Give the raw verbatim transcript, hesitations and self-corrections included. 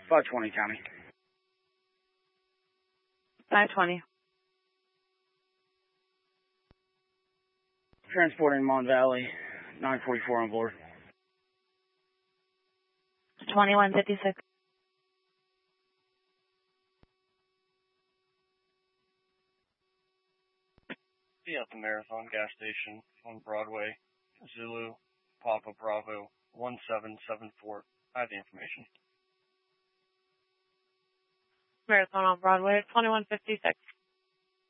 five twenty County. five twenty. Transporting Mon Valley, nine forty-four on board. twenty-one fifty-six. Be at the Marathon gas station on Broadway, Zulu, Papa Bravo, one seven seven four. I have the information. Marathon on Broadway, twenty-one fifty-six.